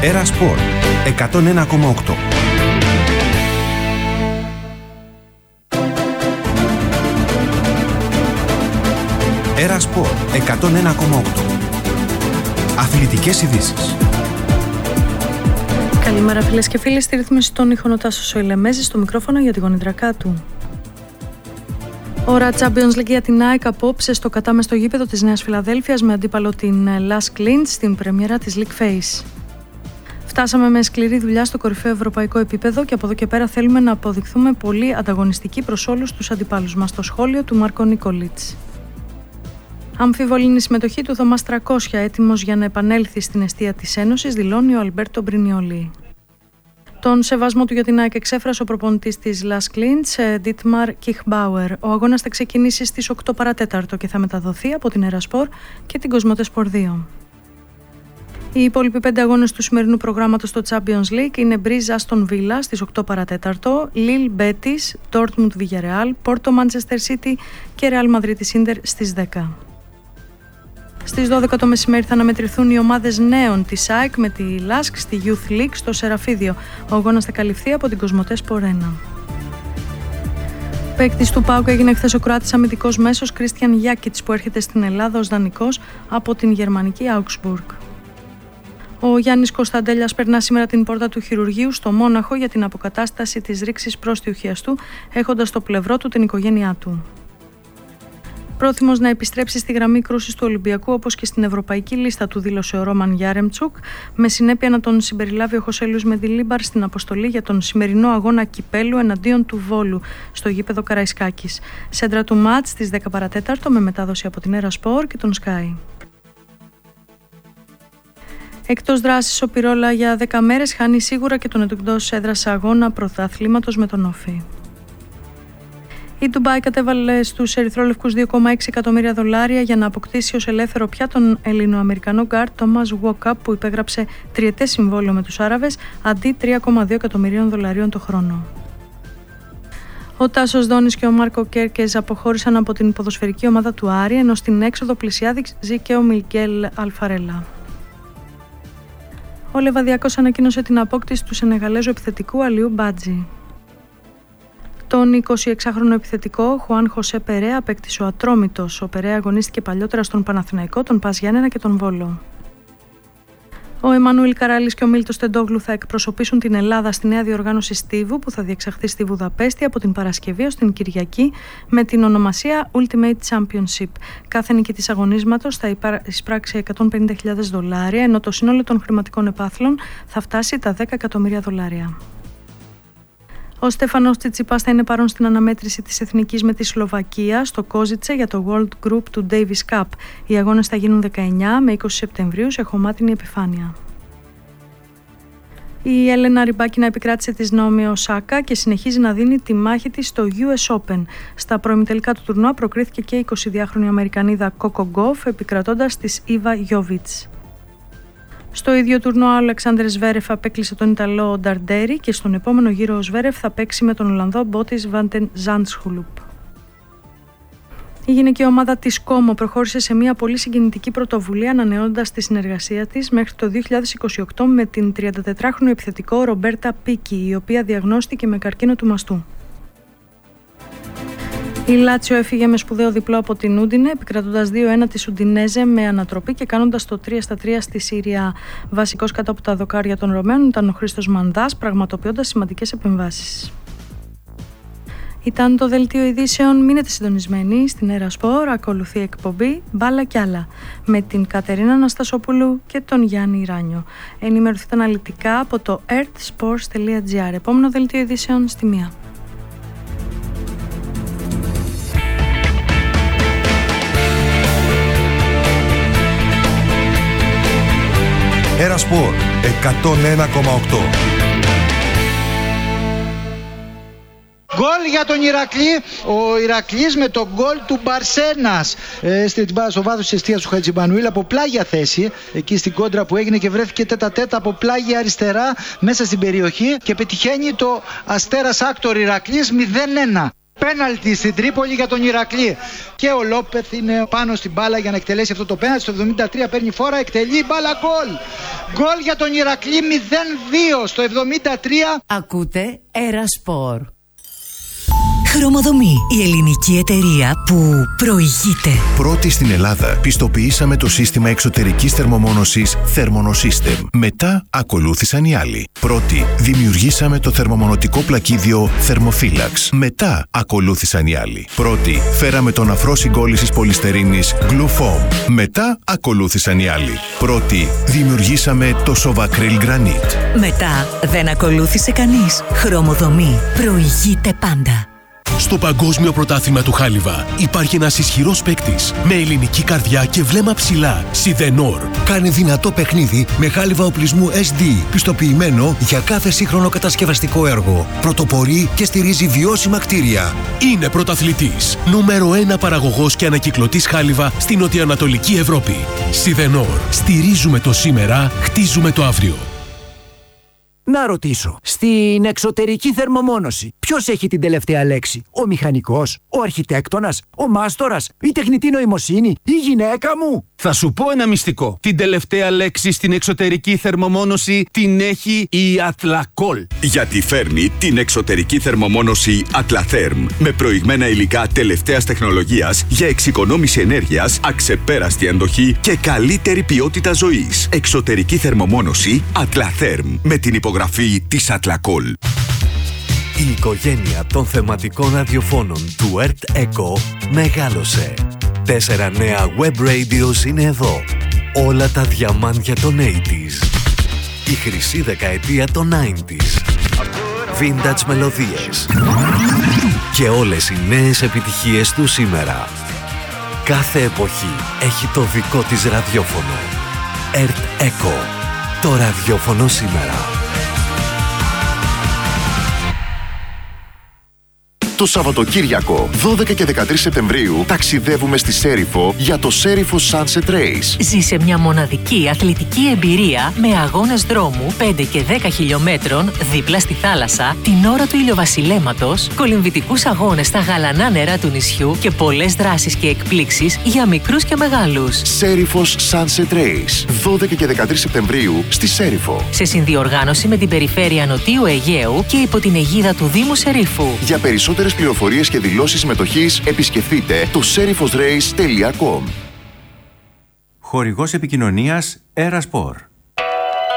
Έρα Σπορ 101,8. Έρα Σπορ 101,8. Αθλητικές ειδήσεις. Καλημέρα φίλες και φίλοι, στη ρύθμιση των ήχων ο Τάσος ο Ηλεμέζης, στο μικρόφωνο για τη γονιδρακά του. Ώρα Champions League για την ΑΕΚ απόψε στο κατάμεστο γήπεδο της Νέας Φιλαδέλφειας με αντίπαλο την Las Clint στην πρεμιέρα της League Phase. Φτάσαμε με σκληρή δουλειά στο κορυφαίο ευρωπαϊκό επίπεδο και από εδώ και πέρα θέλουμε να αποδειχθούμε πολύ ανταγωνιστικοί προς όλους τους αντιπάλους μας. Το σχόλιο του Μάρκο Νικολίτς. Αμφιβολή είναι η συμμετοχή του Θωμάς 300, έτοιμος για να επανέλθει στην εστία της Ένωσης, δηλώνει ο Αλμπέρτο Μπρινιόλι. Τον σεβασμό του για την ΑΕΚ εξέφρασε ο προπονητής της Las Clint, Dietmar Kichbauer. Ο αγώνας θα ξεκινήσει στις 8 παρατέταρτο και θα μεταδοθεί από την Έρα Σπορ και την Κοσμοτέ Σπορ 2. Οι υπόλοιποι 5 αγώνες του σημερινού προγράμματος στο Champions League είναι Μπριζ Aston Villa στις 8 παρατέταρτο, Lille Betis, Dortmund Villarreal, Porto Manchester City και Real Madrid Inter στις 10. Στις 12 το μεσημέρι θα αναμετρηθούν οι ομάδες νέων της ΑΕΚ με τη LASK στη Youth League στο Σεραφίδιο. Ο αγώνας θα καλυφθεί από την Κοσμοτέ Σπορ 1. Παίκτης του ΠΑΟΚ έγινε χθες ο Κροάτης αμυντικός μέσος Κρίστιαν Γιάκιτς που έρχεται στην Ελλάδα ως δανεικός από την γερμανική Augsburg. Ο Γιάννης Κωνσταντέλιας περνά σήμερα την πόρτα του χειρουργείου στο Μόναχο για την αποκατάσταση της ρήξης πρόστιου χιαστού, έχοντας στο πλευρό του την οικογένειά του. Πρόθυμος να επιστρέψει στη γραμμή κρούσης του Ολυμπιακού όπως και στην ευρωπαϊκή λίστα του, δήλωσε ο Ρόμαν Γιάρεμτσουκ, με συνέπεια να τον συμπεριλάβει ο Χωσέ Λουίς Μεντιλίμπαρ στην αποστολή για τον σημερινό αγώνα κυπέλου εναντίον του Βόλου στο γήπεδο Καραϊσκάκης. Σέντρα του μάτς στις 10 παρατέταρτο με μετάδοση από την Έρα Σπορ και τον Sky. Εκτός δράσης, ο Πυρόλα για 10 μέρες χάνει σίγουρα και τον εντός έδρας αγώνα πρωταθλήματος με τον Όφη. Η Ντουμπάι κατέβαλε στους ερυθρόλευκους $2,6 εκατομμύρια για να αποκτήσει ως ελεύθερο πια τον Ελληνοαμερικανό γκάρτ Τόμας Γουόκαπ που υπέγραψε τριετές συμβόλαιο με τους Άραβες αντί $3,2 εκατομμυρίων το χρόνο. Ο Τάσος Δόνης και ο Μάρκο Κέρκες αποχώρησαν από την ποδοσφαιρική ομάδα του Άρη, ενώ στην έξοδο πλησιάζει και ο Μιγγέλ Αλφαρέλα. Ο Λεβαδιακός ανακοίνωσε την απόκτηση του Σενεγαλέζου επιθετικού Αλιού Μπάτζη. Τον 26χρονο επιθετικό Χουάν Χωσέ Περέα απέκτησε ο Ατρόμητος. Ο Περέα αγωνίστηκε παλιότερα στον Παναθηναϊκό, τον Πας Γιάννενα και τον Βόλο. Ο Εμμανουήλ Καράλης και ο Μίλτος Τεντόγλου θα εκπροσωπήσουν την Ελλάδα στη νέα διοργάνωση Στίβου που θα διεξαχθεί στη Βουδαπέστη από την Παρασκευή ως την Κυριακή με την ονομασία Ultimate Championship. Κάθε νικητής αγωνίσματος θα εισπράξει $150,000, ενώ το σύνολο των χρηματικών επάθλων θα φτάσει τα $10 εκατομμύρια. Ο Στέφανος Τσιτσιπάς θα είναι παρόν στην αναμέτρηση της Εθνικής με τη Σλοβακία στο Κόζιτσε για το World Group του Davis Cup. Οι αγώνες θα γίνουν 19 με 20 Σεπτεμβρίου σε χωμάτινη επιφάνεια. Η Έλενα Ριμπάκινα επικράτησε της Ναόμι Οσάκα και συνεχίζει να δίνει τη μάχη της στο US Open. Στα προημιτελικά του τουρνουά προκρίθηκε και η 22χρονη Αμερικανίδα Κόκο Γκόφ επικρατώντας της Ήβα Γιόβιτς. Στο ίδιο τουρνουά ο Αλεξάνδρ Σβέρεφ απέκλεισε τον Ιταλό Νταρντέρι και στον επόμενο γύρο ο Σβέρεφ θα παίξει με τον Ολλανδό Μπότις Βαντεν Ζάντσχουλουπ. Η γυναικεία ομάδα της Κόμο προχώρησε σε μια πολύ συγκινητική πρωτοβουλία ανανεώνοντας τη συνεργασία της μέχρι το 2028 με την 34χρονη επιθετικό Ρομπέρτα Πίκι, η οποία διαγνώστηκε με καρκίνο του μαστού. Η Λάτσιο έφυγε με σπουδαίο διπλό από την Ούντινε, επικρατώντας 2-1 τη Ουντινέζε με ανατροπή και κάνοντας το 3-3 στη Σύρια. Βασικός κάτω από τα δοκάρια των Ρωμαίων ήταν ο Χρήστος Μανδάς, πραγματοποιώντας σημαντικές επεμβάσεις. Ήταν το δελτίο ειδήσεων. Μείνετε συντονισμένοι στην Έρα Σπορ. Ακολουθεί εκπομπή Μπάλα κι άλλα με την Κατερίνα Αναστασόπουλου και τον Γιάννη Ράνιο. Ενημερωθείτε αναλυτικά από το earthsports.gr. Επόμενο δελτίο ειδήσεων στη 1. Έρα Σπορ 101,8. Γκολ για τον Ηρακλή. Ο Ηρακλής με το γκολ του Μπαρσένας στο βάθος της εστίας του Χατζημανουήλ από πλάγια θέση, εκεί στην κόντρα που έγινε και βρέθηκε τέτα-τέτα από πλάγια αριστερά μέσα στην περιοχή και πετυχαίνει το Αστέρας Άκτορ Ηρακλής 0-1. Πέναλτι στην Τρίπολη για τον Ηρακλή. Και ο Λόπεθ είναι πάνω στην μπάλα για να εκτελέσει αυτό το πέναλτι. Στο 73 παίρνει φόρα, εκτελεί μπάλα, γκολ. Γκολ για τον Ηρακλή 0-2 στο 73. Ακούτε Ερασπορ. Χρωμοδομή, η ελληνική εταιρεία που προηγείται. Πρώτη στην Ελλάδα πιστοποιήσαμε το σύστημα εξωτερικής θερμομόνωσης Thermonosystem. Μετά ακολούθησαν οι άλλοι. Πρώτη δημιουργήσαμε το θερμομονωτικό πλακίδιο Thermophilax. Μετά ακολούθησαν οι άλλοι. Πρώτη φέραμε τον αφρό συγκόλλησης πολυστερίνης Glufoam. Μετά ακολούθησαν οι άλλοι. Πρώτη δημιουργήσαμε το Sovacryl Granite. Μετά δεν ακολούθησε κανείς. Χρωμοδομή, προηγείται πάντα. Στο Παγκόσμιο Πρωτάθλημα του Χάλιβα υπάρχει ένας ισχυρός παίκτης με ελληνική καρδιά και βλέμμα ψηλά. Σιδενόρ. Κάνει δυνατό παιχνίδι με χάλιβα οπλισμού SD, πιστοποιημένο για κάθε σύγχρονο κατασκευαστικό έργο. Πρωτοπορεί και στηρίζει βιώσιμα κτίρια. Είναι πρωταθλητής. Νούμερο 1 παραγωγός και ανακυκλωτής χάλιβα στην νοτιοανατολική Ευρώπη. Σιδενόρ. Στηρίζουμε το σήμερα, χτίζουμε το αύριο. Να ρωτήσω, στην εξωτερική θερμομόνωση, ποιος έχει την τελευταία λέξη? Ο μηχανικός, ο αρχιτέκτονας, ο μάστορας, η τεχνητή νοημοσύνη, η γυναίκα μου? Θα σου πω ένα μυστικό. Την τελευταία λέξη στην εξωτερική θερμομόνωση την έχει η Atlacool. Γιατί φέρνει την εξωτερική θερμομόνωση Atlatherm με προηγμένα υλικά τελευταίας τεχνολογίας για εξοικονόμηση ενέργειας, αξεπέραστη αντοχή και καλύτερη ποιότητα ζωής. Εξωτερική θερμομόνωση Atlatherm με την υπογραφή της Atlacool. Η οικογένεια των θεματικών ραδιοφώνων του Earth Echo μεγάλωσε. 4 νέα web radios είναι εδώ. Όλα τα διαμάντια των 80s. Η χρυσή δεκαετία των 90s. Vintage μελωδίες. Και όλες οι νέες επιτυχίες του σήμερα. Κάθε εποχή έχει το δικό της ραδιόφωνο. Earth Echo. Το ραδιόφωνο σήμερα. Το Σαββατοκύριακο, 12 και 13 Σεπτεμβρίου, ταξιδεύουμε στη Σέριφο για το Σέριφο Sunset Race. Ζήσε μια μοναδική αθλητική εμπειρία με αγώνες δρόμου 5 και 10 χιλιόμετρων δίπλα στη θάλασσα την ώρα του ηλιοβασιλέματος, κολυμβητικούς αγώνες στα γαλανά νερά του νησιού και πολλές δράσεις και εκπλήξεις για μικρούς και μεγάλους. Σέριφος Sunset Race, 12 και 13 Σεπτεμβρίου στη Σέριφο. Σε συνδιοργάνωση με την Περιφέρεια Νοτίου Αιγαίου και υπό την αιγίδα του Δήμου Σερίφου. Για περισσότερες πληροφορίες και δηλώσεις συμμετοχής επισκεφτείτε το serifosrace.com. Χορηγός επικοινωνίας Eraspor.